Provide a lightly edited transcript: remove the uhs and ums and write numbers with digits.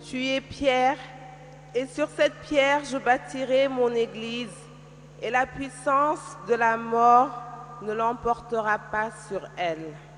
Tu es pierre, et sur cette pierre je bâtirai mon Église, et la puissance de la mort ne l'emportera pas sur elle.